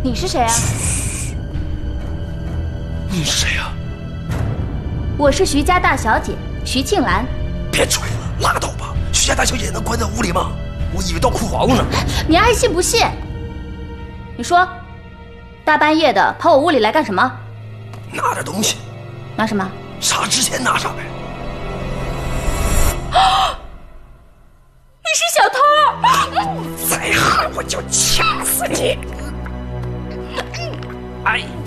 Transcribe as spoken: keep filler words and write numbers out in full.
你是谁啊？ 你是谁呀？ 我是徐家大小姐徐庆兰。 别吹了，拉倒吧！徐家大小姐能关在屋里吗？我以为到库房呢。 你爱信不信？你说，大半夜的跑我屋里来干什么？ 拿点东西。 拿什么？ 啥值钱拿啥呗。 你是小偷！ 再喊我就掐死你！哎。